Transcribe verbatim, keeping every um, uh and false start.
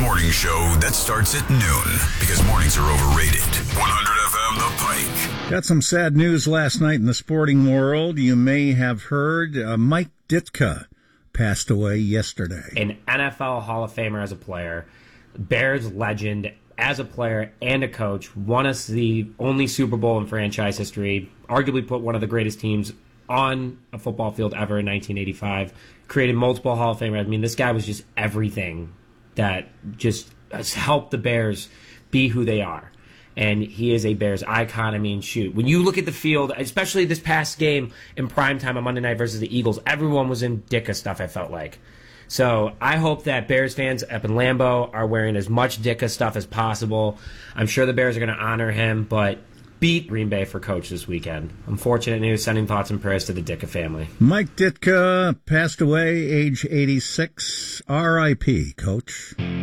morning show that starts at noon because mornings are overrated. one hundred F M The Pike. Got some sad news last night in the sporting world. You may have heard uh, Mike Ditka passed away yesterday. An N F L Hall of Famer as a player, Bears legend as a player and a coach, won us the only Super Bowl in franchise history, arguably put one of the greatest teams on a football field ever in nineteen eighty-five, created multiple Hall of Famers. I mean, this guy was just everything that just has helped the Bears be who they are. And he is a Bears icon. I mean, shoot, when you look at the field, especially this past game in primetime on Monday night versus the Eagles, everyone was in Ditka stuff, I felt like. So I hope that Bears fans up in Lambeau are wearing as much Ditka stuff as possible. I'm sure the Bears are going to honor him, but beat Green Bay for coach this weekend. Unfortunate news, sending thoughts and prayers to the Ditka family. Mike Ditka passed away, age eighty-six. R I P, Coach.